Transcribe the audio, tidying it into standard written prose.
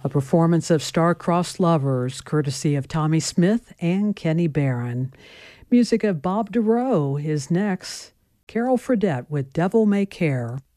A performance of Star-Crossed Lovers, courtesy of Tommy Smith and Kenny Barron. Music of Bob DeRoe is next. Carol Fredette with Devil May Care.